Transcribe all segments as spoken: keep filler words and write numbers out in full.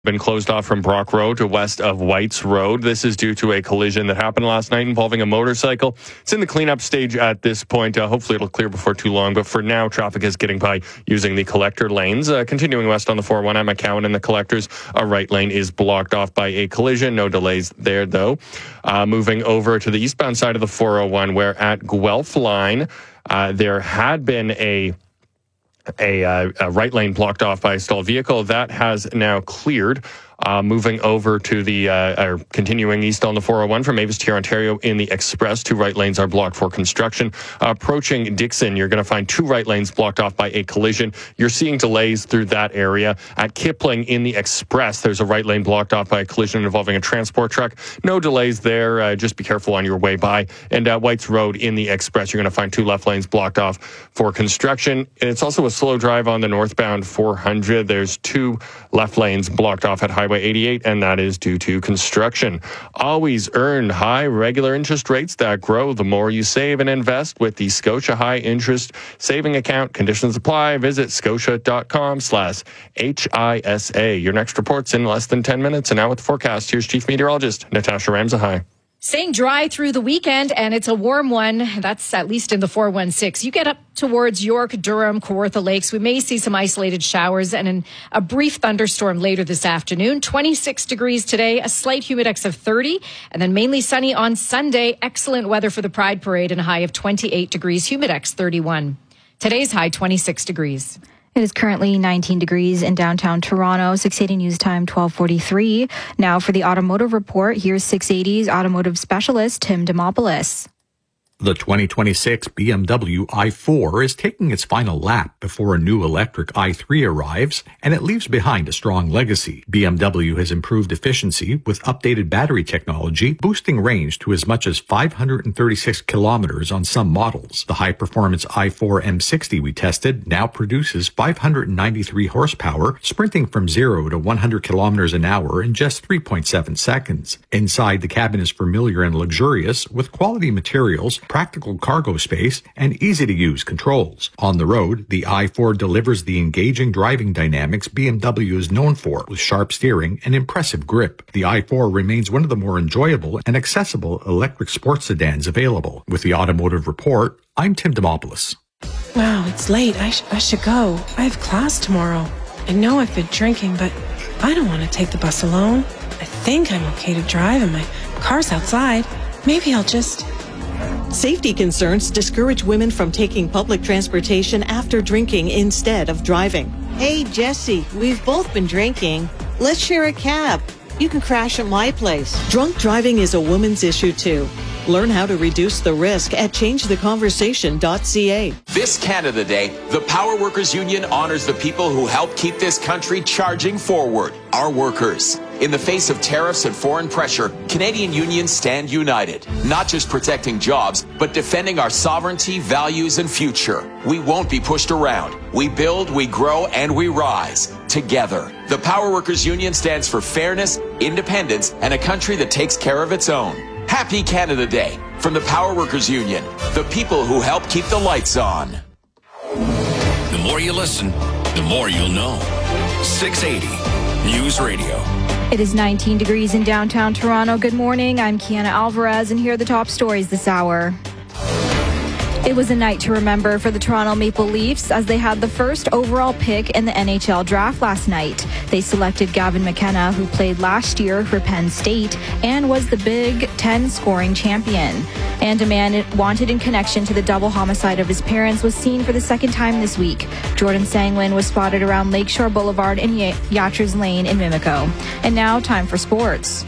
been closed off from Brock Road to west of Whites Road. This is due to a collision that happened last night involving a motorcycle. It's in the cleanup stage at this point. Uh, hopefully it'll clear before too long, but for now, traffic is getting by using the collector lanes. Uh, continuing west on the four oh one at McCowan and the collectors, a right lane is blocked off by a collision. No delays there, though. Uh, moving over to the eastbound side of the four oh one, where at Guelph Line, uh, there had been a A, uh, a right lane blocked off by a stalled vehicle. That has now cleared. Uh, moving over to the, uh, or continuing east on the four oh one from Mavis to Ontario in the express, two right lanes are blocked for construction. Uh, approaching Dixon, you're going to find two right lanes blocked off by a collision. You're seeing delays through that area. At Kipling in the express, there's a right lane blocked off by a collision involving a transport truck. No delays there. Uh, just be careful on your way by. And at Whites Road in the express, you're going to find two left lanes blocked off for construction. It's also a slow drive on the northbound four hundred. There's two left lanes blocked off at Highway eighty-eight, and that is due to construction. Always earn high regular interest rates that grow the more you save and invest with the Scotia High Interest Saving Account. Conditions apply. Visit scotia.com slash HISA. Your next report's in less than ten minutes. And now with the forecast, here's Chief Meteorologist Natasha Ramsahai. Staying dry through the weekend, and it's a warm one. That's at least in the four one six. You get up towards York, Durham, Kawartha Lakes. We may see some isolated showers and an, a brief thunderstorm later this afternoon. twenty-six degrees today, a slight humidex of thirty, and then mainly sunny on Sunday. Excellent weather for the Pride Parade and a high of twenty-eight degrees, humidex thirty-one. Today's high, twenty-six degrees. It is currently nineteen degrees in downtown Toronto. six eighty news time, twelve forty-three. Now for the automotive report, here's six eighty's automotive specialist, Tim Demopoulos. The twenty twenty-six B M W i four is taking its final lap before a new electric i three arrives, and it leaves behind a strong legacy. B M W has improved efficiency with updated battery technology, boosting range to as much as five hundred thirty-six kilometers on some models. The high-performance i four M sixty we tested now produces five hundred ninety-three horsepower, sprinting from zero to one hundred kilometers an hour in just three point seven seconds. Inside, the cabin is familiar and luxurious, with quality materials, practical cargo space, and easy-to-use controls. On the road, the i four delivers the engaging driving dynamics B M W is known for, with sharp steering and impressive grip. The i four remains one of the more enjoyable and accessible electric sports sedans available. With the Automotive Report, I'm Tim Demopoulos. Wow, it's late. I, sh- I should go. I have class tomorrow. I know I've been drinking, but I don't want to take the bus alone. I think I'm okay to drive, and my car's outside. Maybe I'll just... Safety concerns discourage women from taking public transportation after drinking instead of driving. Hey, Jesse, we've both been drinking. Let's share a cab. You can crash at my place. Drunk driving is a woman's issue, too. Learn how to reduce the risk at change the conversation dot c a. This Canada Day, the Power Workers Union honors the people who help keep this country charging forward, our workers. In the face of tariffs and foreign pressure, Canadian unions stand united, not just protecting jobs, but defending our sovereignty, values, and future. We won't be pushed around. We build, we grow, and we rise together. The Power Workers Union stands for fairness, independence, and a country that takes care of its own. Happy Canada Day from the Power Workers Union, the people who help keep the lights on. The more you listen, the more you'll know. six eighty News Radio. It is nineteen degrees in downtown Toronto. Good morning. I'm Kiana Alvarez, and here are the top stories this hour. It was a night to remember for the Toronto Maple Leafs as they had the first overall pick in the N H L draft last night. They selected Gavin McKenna, who played last year for Penn State and was the Big Ten scoring champion. And a man wanted in connection to the double homicide of his parents was seen for the second time this week. Jordan Sanglin was spotted around Lakeshore Boulevard and Yachters Lane in Mimico. And now, time for sports.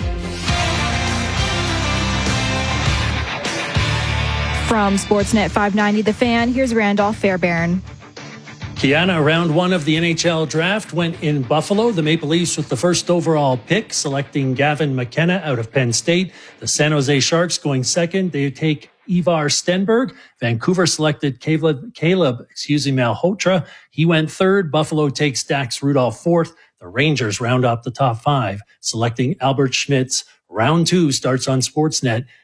From Sportsnet five ninety The Fan, here's Randolph Fairbairn. Kiana, round one of the N H L draft went in Buffalo. The Maple Leafs with the first overall pick, selecting Gavin McKenna out of Penn State. The San Jose Sharks going second. They take Ivar Stenberg. Vancouver selected Caleb, Caleb excuse me, Malhotra. He went third. Buffalo takes Dax Rudolph fourth. The Rangers round up the top five, selecting Albert Schmitz. Round two starts on Sportsnet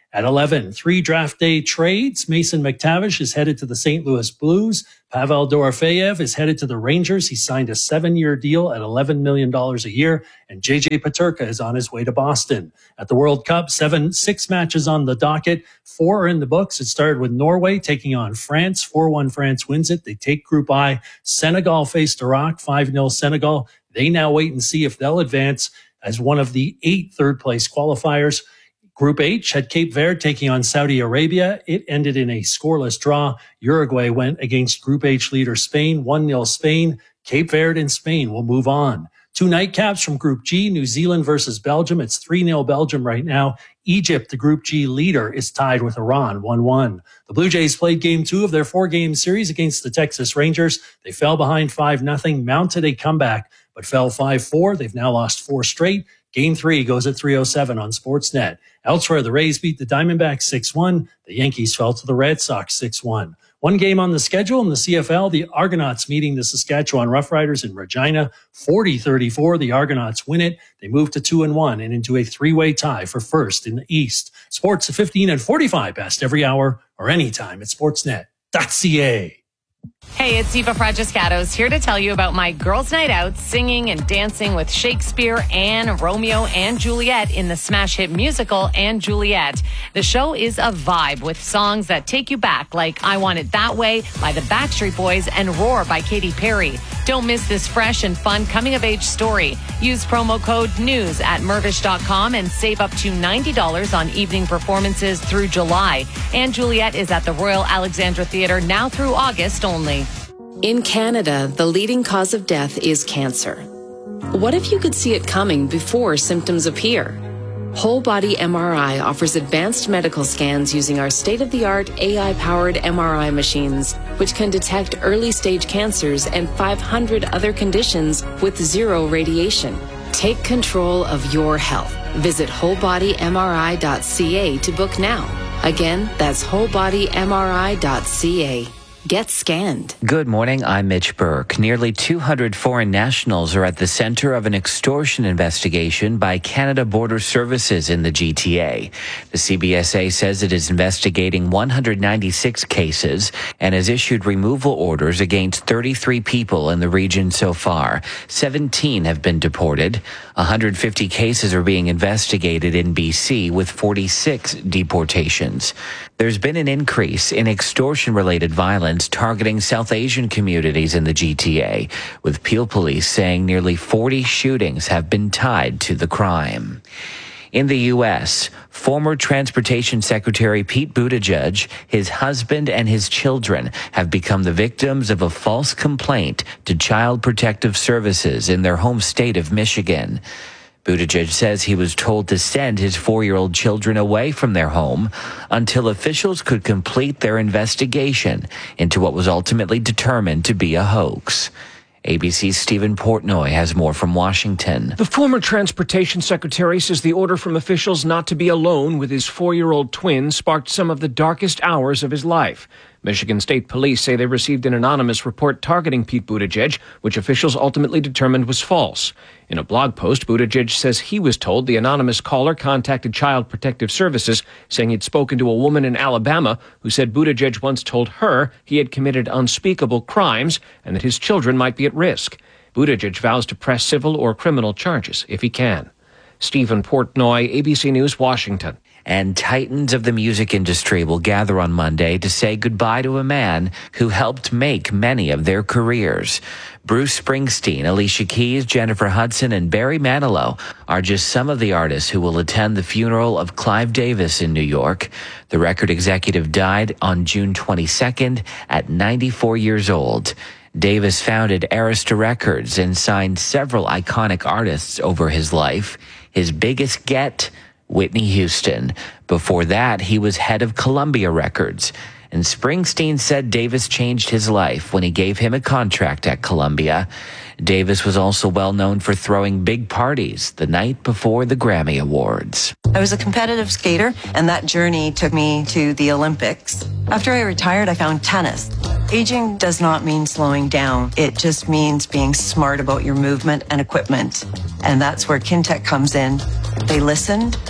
At eleven, three draft day trades. Mason McTavish is headed to the Saint Louis Blues. Pavel Dorofeyev is headed to the Rangers. He signed a seven-year deal at eleven million dollars a year. And J J Peterka is on his way to Boston. At the World Cup, seven, six matches on the docket. Four are in the books. It started with Norway taking on France. four one France wins it. They take Group I. Senegal faced Iraq, five nil Senegal. They now wait and see if they'll advance as one of the eight third-place qualifiers. Group H had Cape Verde taking on Saudi Arabia. It ended in a scoreless draw. Uruguay went against Group H leader Spain, one nil Spain. Cape Verde and Spain will move on. Two nightcaps from Group G, New Zealand versus Belgium. It's three nil Belgium right now. Egypt, the Group G leader, is tied with Iran, one one. The Blue Jays played game two of their four-game series against the Texas Rangers. They fell behind five nothing, mounted a comeback, but fell five four. They've now lost four straight. Game three goes at three oh seven on Sportsnet. Elsewhere, the Rays beat the Diamondbacks six one. The Yankees fell to the Red Sox six one. One game on the schedule in the C F L, the Argonauts meeting the Saskatchewan Roughriders in Regina. forty thirty-four, the Argonauts win it. They move to two and one and into a three-way tie for first in the East. Sports at fifteen and forty-five, best every hour or anytime at sportsnet dot c a. Hey, it's Eva Fragiscatos here to tell you about my girls' night out singing and dancing with Shakespeare and Romeo and Juliet in the smash hit musical And Juliet. The show is a vibe with songs that take you back like I Want It That Way by the Backstreet Boys and Roar by Katy Perry. Don't miss this fresh and fun coming-of-age story. Use promo code NEWS at Mirvish dot com and save up to ninety dollars on evening performances through July. And Juliet is at the Royal Alexandra Theatre now through August only. In Canada, the leading cause of death is cancer. What if you could see it coming before symptoms appear? Whole Body M R I offers advanced medical scans using our state-of-the-art A I-powered M R I machines, which can detect early-stage cancers and five hundred other conditions with zero radiation. Take control of your health. Visit whole body m r i dot c a to book now. Again, that's whole body m r i dot c a. Get scanned. Good morning, I'm Mitch Burke. Nearly two hundred foreign nationals are at the center of an extortion investigation by Canada Border Services in the G T A. The C B S A says it is investigating one hundred ninety-six cases and has issued removal orders against thirty-three people in the region so far. seventeen have been deported. one hundred fifty cases are being investigated in B C with forty-six deportations. There's been an increase in extortion-related violence targeting South Asian communities in the G T A, with Peel Police saying nearly forty shootings have been tied to the crime. In the U S, former Transportation Secretary Pete Buttigieg, his husband, and his children have become the victims of a false complaint to Child Protective Services in their home state of Michigan. Buttigieg says he was told to send his four-year-old children away from their home until officials could complete their investigation into what was ultimately determined to be a hoax. A B C's Stephen Portnoy has more from Washington. The former Transportation Secretary says the order from officials not to be alone with his four-year-old twin sparked some of the darkest hours of his life. Michigan State Police say they received an anonymous report targeting Pete Buttigieg, which officials ultimately determined was false. In a blog post, Buttigieg says he was told the anonymous caller contacted Child Protective Services, saying he'd spoken to a woman in Alabama who said Buttigieg once told her he had committed unspeakable crimes and that his children might be at risk. Buttigieg vows to press civil or criminal charges if he can. Stephen Portnoy, A B C News, Washington. And titans of the music industry will gather on Monday to say goodbye to a man who helped make many of their careers. Bruce Springsteen, Alicia Keys, Jennifer Hudson, and Barry Manilow are just some of the artists who will attend the funeral of Clive Davis in New York. The record executive died on June twenty-second at ninety-four years old. Davis founded Arista Records and signed several iconic artists over his life. His biggest get, Whitney Houston. Before that, he was head of Columbia Records. And Springsteen said Davis changed his life when he gave him a contract at Columbia. Davis was also well known for throwing big parties the night before the Grammy Awards. I was a competitive skater, and that journey took me to the Olympics. After I retired, I found tennis. Aging does not mean slowing down. It just means being smart about your movement and equipment. And that's where Kintec comes in. They listened,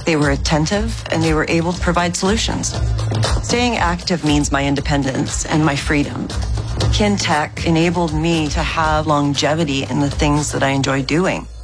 They were attentive and they were able to provide solutions. Staying active means my independence and my freedom. Kintech enabled me to have longevity in the things that I enjoy doing.